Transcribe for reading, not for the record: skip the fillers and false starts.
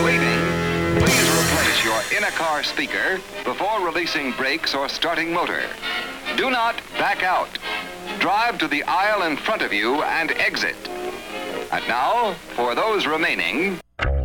waiting, please replace your in-a-car speaker before releasing brakes or starting motor. Do not back out. Drive to the aisle in front of you and exit. And now, for those remaining...